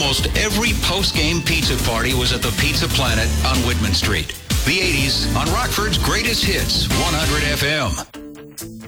Almost every post-game pizza party was at the Pizza Planet on Whitman Street. The 80s on Rockford's Greatest Hits, 100 FM.